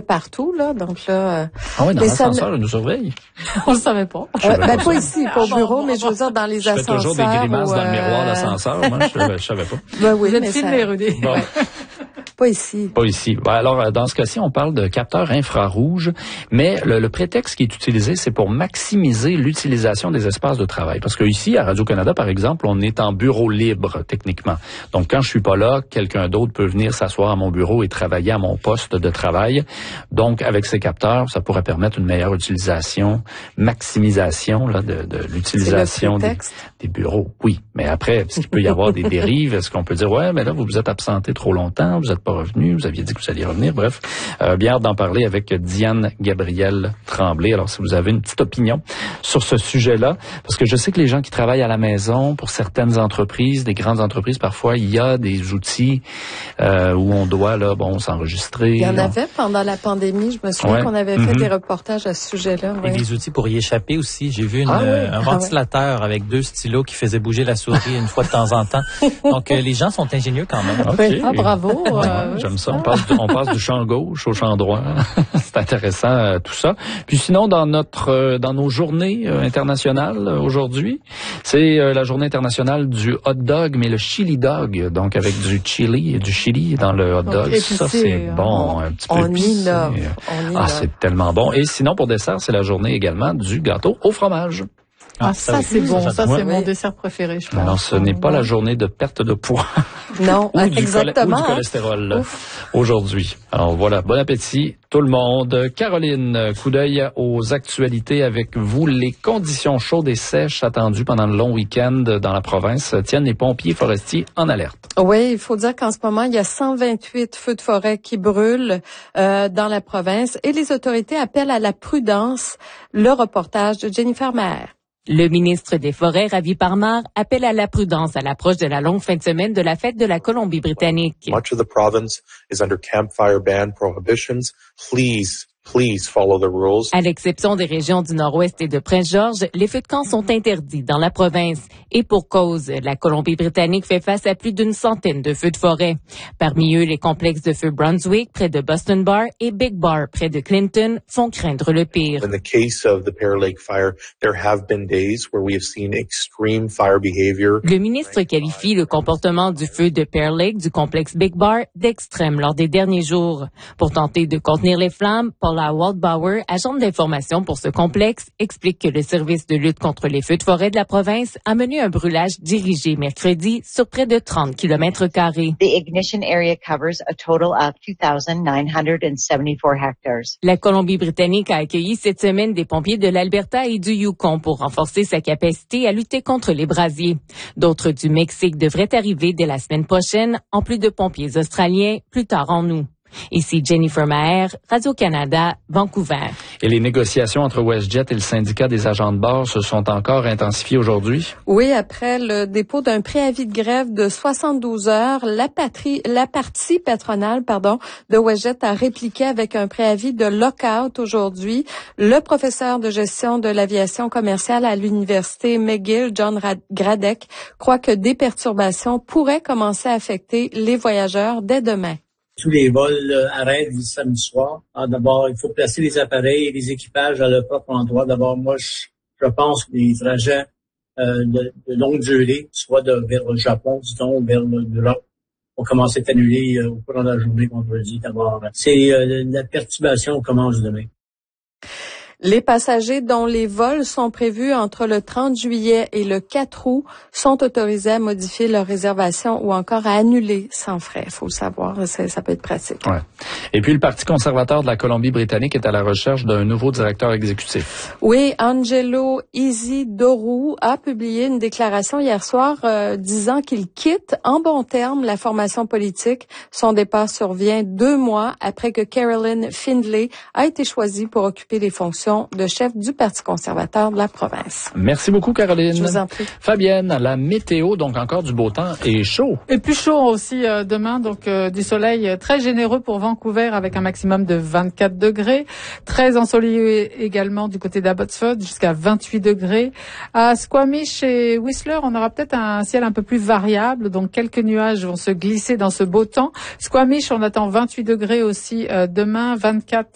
partout, là. Donc là, ah oui, dans l'ascenseur, ils nous surveillent. On le savait pas. Pas ici, pas au bureau, mais je veux dire dans les ascenseurs. Je fais toujours des grimaces dans le miroir d'ascenseur. Moi, je savais pas. Oui, vous êtes filmé, Rudy. Bon. Pas ici. Pas ici. Alors, dans ce cas-ci, on parle de capteurs infrarouges, mais le prétexte qui est utilisé, c'est pour maximiser l'utilisation des espaces de travail. Parce que ici, à Radio-Canada, par exemple, on est en bureau libre, techniquement. Donc, quand je suis pas là, quelqu'un d'autre peut venir s'asseoir à mon bureau et travailler à mon poste de travail. Donc, avec ces capteurs, ça pourrait permettre une meilleure utilisation, maximisation là, de l'utilisation des bureaux. Oui, mais après, est-ce qu'il peut y avoir des dérives? Est-ce qu'on peut dire, ouais, mais là, vous vous êtes absenté trop longtemps, vous êtes pas revenu, vous aviez dit que vous alliez revenir, bref. Bien hâte d'en parler avec Diane Gabrielle Tremblay. Alors, si vous avez une petite opinion sur ce sujet-là, parce que je sais que les gens qui travaillent à la maison, pour certaines entreprises, des grandes entreprises, parfois, il y a des outils où on doit, là, s'enregistrer. Il y en avait pendant la pandémie, je me souviens qu'on avait fait des reportages à ce sujet-là. Et des outils pour y échapper aussi. J'ai vu un ventilateur avec 2 stylos qui faisait bouger la souris une fois de temps en temps. Donc, les gens sont ingénieux quand même. Okay. Ah, bravo. J'aime ça. On passe du champ gauche au champ droit. C'est intéressant tout ça. Puis sinon, dans nos journées internationales aujourd'hui, c'est la journée internationale du hot dog, mais le chili dog, donc avec du chili et du chili dans le hot dog. Épicé, ça c'est bon, un petit peu épicé. C'est tellement bon. Et sinon, pour dessert, c'est la journée également du gâteau au fromage. Ah, ça c'est bon. Ça, c'est mon dessert préféré, je pense. Non, ce n'est pas la journée de perte de poids. Non, ou exactement. Ou du cholestérol aujourd'hui. Alors voilà, bon appétit tout le monde. Caroline, coup d'œil aux actualités avec vous. Les conditions chaudes et sèches attendues pendant le long week-end dans la province tiennent les pompiers forestiers en alerte. Oui, il faut dire qu'en ce moment, il y a 128 feux de forêt qui brûlent dans la province et les autorités appellent à la prudence. Le reportage de Jennifer Maher. Le ministre des Forêts, Ravi Parmar, appelle à la prudence à l'approche de la longue fin de semaine de la fête de la Colombie-Britannique. Much of the province is under campfire ban prohibitions. Please follow the rules. À l'exception des régions du Nord-Ouest et de Prince-Georges, les feux de camp sont interdits dans la province. Et pour cause, la Colombie-Britannique fait face à plus d'une centaine de feux de forêt. Parmi eux, les complexes de feu Brunswick, près de Boston Bar, et Big Bar, près de Clinton, font craindre le pire. In the case of the Pear Lake fire, there have been days where we have seen extreme fire behavior. Le ministre qualifie le comportement du feu de Pear Lake du complexe Big Bar d'extrême lors des derniers jours. Pour tenter de contenir les flammes, Paula Waldbauer, agente d'information pour ce complexe, explique que le service de lutte contre les feux de forêt de la province a mené un brûlage dirigé mercredi sur près de 30 km². The ignition area covers a total of 2,974 hectares. La Colombie-Britannique a accueilli cette semaine des pompiers de l'Alberta et du Yukon pour renforcer sa capacité à lutter contre les brasiers. D'autres du Mexique devraient arriver dès la semaine prochaine, en plus de pompiers australiens plus tard en août. Ici Jennifer Maher, Radio-Canada, Vancouver. Et les négociations entre WestJet et le syndicat des agents de bord se sont encore intensifiées aujourd'hui? Oui, après le dépôt d'un préavis de grève de 72 heures, la partie patronale, de WestJet a répliqué avec un préavis de lock-out aujourd'hui. Le professeur de gestion de l'aviation commerciale à l'université McGill, John Gradek, croit que des perturbations pourraient commencer à affecter les voyageurs dès demain. Tous les vols arrêtent du samedi soir. D'abord, il faut placer les appareils et les équipages à leur propre endroit. D'abord, moi, je pense que les trajets de longue durée, soit vers le Japon, disons, vers l'Europe, vont commencer à être annulés au cours de la journée vendredi. D'abord, c'est la perturbation commence demain. Les passagers dont les vols sont prévus entre le 30 juillet et le 4 août sont autorisés à modifier leur réservation ou encore à annuler sans frais. Il faut le savoir, ça peut être pratique. Ouais. Et puis, le Parti conservateur de la Colombie-Britannique est à la recherche d'un nouveau directeur exécutif. Oui, Angelo Isidoro a publié une déclaration hier soir disant qu'il quitte en bons termes la formation politique. Son départ survient 2 mois après que Carolyn Findlay a été choisie pour occuper les fonctions de chef du Parti conservateur de la province. Merci beaucoup, Caroline. Je vous en prie. Fabienne, la météo, donc encore du beau temps et chaud. Et plus chaud aussi demain, donc du soleil très généreux pour Vancouver avec un maximum de 24 degrés. Très ensoleillé également du côté d'Abbotsford jusqu'à 28 degrés. À Squamish et Whistler, on aura peut-être un ciel un peu plus variable, donc quelques nuages vont se glisser dans ce beau temps. Squamish, on attend 28 degrés aussi demain, 24